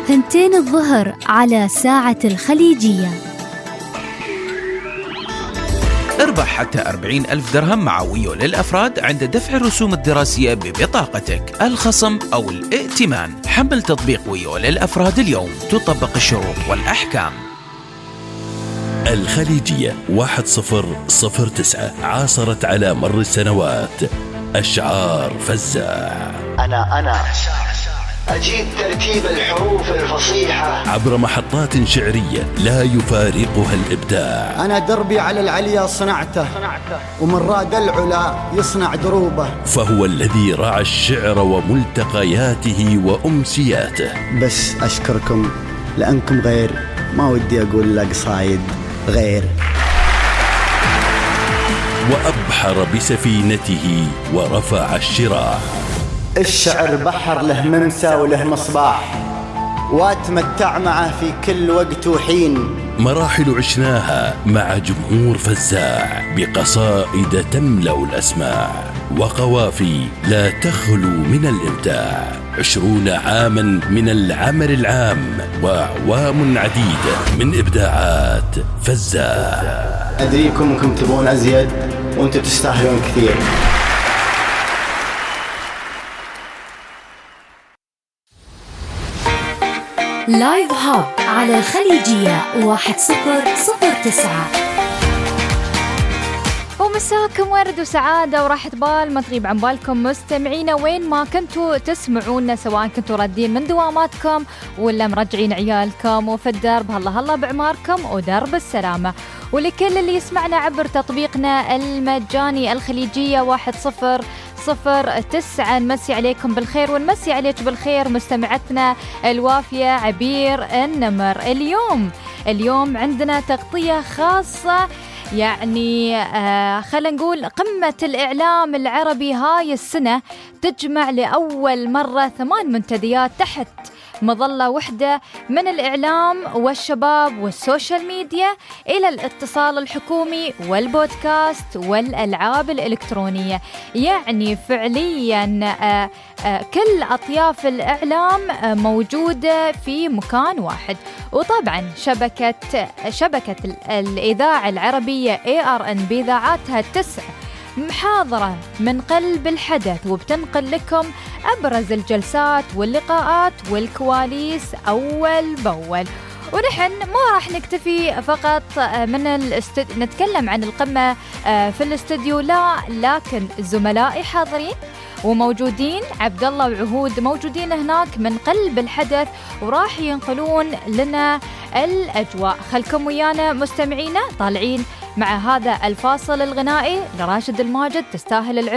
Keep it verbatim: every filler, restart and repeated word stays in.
ثنتين الظهر على ساعة الخليجية. اربح حتى أربعين ألف درهم مع ويو للأفراد عند دفع الرسوم الدراسية ببطاقتك، الخصم أو الائتمان. حمل تطبيق ويو للأفراد اليوم، تطبق الشروط والأحكام. الخليجية واحد صفر صفر تسعة عاصرت على مر السنوات أشعار فزاع. أنا أنا أجيد ترتيب الحروف الفصيحة عبر محطات شعرية لا يفارقها الإبداع. أنا دربي على العليا صنعته، ومن راد العلا يصنع دروبه. فهو الذي رعى الشعر وملتقياته وأمسياته. بس أشكركم لأنكم غير، ما ودي أقول لك صايد غير. وأبحر بسفينته ورفع الشراع. الشعر بحر له ممسى وله مصباح، واتمتع معه في كل وقت وحين. مراحل عشناها مع جمهور فزاع بقصائد تملأ الأسماع، وقوافي لا تخلو من الإمتاع. عشرون عاما من العمل العام وأعوام عديدة من إبداعات فزاع. أدريكم أنكم تبون أزيد وأنتم تستاهلون كثير. لايف هاب على الخليجية واحد صفر صفر تسعة. ومساكم ورد وسعادة وراحة بال، ما تغيب عن بالكم مستمعينا وين ما كنتوا تسمعونا، سواء كنتوا رادين من دواماتكم ولا مرجعين عيالكم وفي الدرب. هلا هلا بعماركم ودرب السلامة. ولكل اللي يسمعنا عبر تطبيقنا المجاني الخليجية واحد صفر صفر تسعة، نمسي عليكم بالخير ونمسي عليك بالخير مستمعتنا الوافية عبير النمر. اليوم اليوم عندنا تغطية خاصة، يعني آه خلينا نقول قمة الإعلام العربي هاي السنة تجمع لأول مرة ثمان منتديات تحت مظلة وحدة من الإعلام والشباب والسوشيال ميديا إلى الاتصال الحكومي والبودكاست والألعاب الإلكترونية. يعني فعليا آه آه كل أطياف الإعلام آه موجودة في مكان واحد. وطبعا شبكة شبكة الإذاعة العربية إيه آر إن بإذاعاتها التسع محاضرة من قلب الحدث، وبتنقل لكم أبرز الجلسات واللقاءات والكواليس أول بأول. ونحن ما راح نكتفي فقط من الاستد... نتكلم عن القمة في الاستوديو، لا، لكن زملائي حاضرين وموجودين، عبد الله وعهود موجودين هناك من قلب الحدث وراح ينقلون لنا الأجواء. خلكم ويانا مستمعينا، طالعين مع هذا الفاصل الغنائي لراشد الماجد، تستاهل العلم.